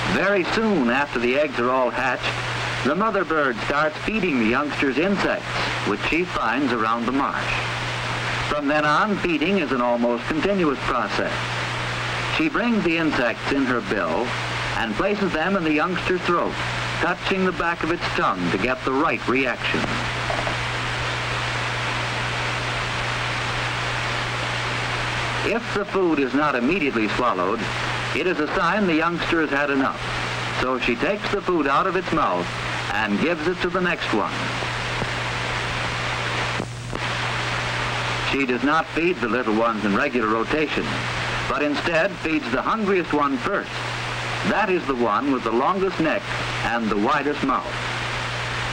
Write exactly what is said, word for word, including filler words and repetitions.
Very soon after the eggs are all hatched, the mother bird starts feeding the youngsters insects, which she finds around the marsh. From then on, feeding is an almost continuous process. She brings the insects in her bill and places them in the youngster's throat, touching the back of its tongue to get the right reaction. If the food is not immediately swallowed, it is a sign the youngster has had enough. So she takes the food out of its mouth and gives it to the next one. She does not feed the little ones in regular rotation, but instead feeds the hungriest one first. That is the one with the longest neck and the widest mouth.